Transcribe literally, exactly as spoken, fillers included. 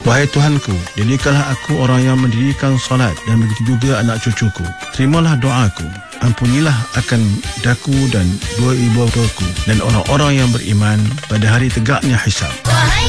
Wahai Tuhanku, jadikanlah aku orang yang mendirikan solat dan begitu juga anak cucuku. Terimalah doaku. Ampunilah akan daku dan dua ibu bapaku dan orang-orang yang beriman pada hari tegaknya hisab.